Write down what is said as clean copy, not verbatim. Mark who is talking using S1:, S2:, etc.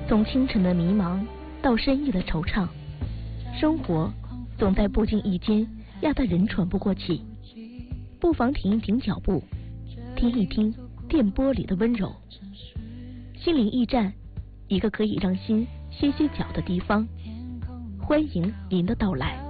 S1: 从清晨的迷茫到深夜的惆怅，生活总在不经意间压得人喘不过气。不妨停一停脚步，听一听电波里的温柔。心灵驿站，一个可以让心歇歇脚的地方，欢迎您的到来。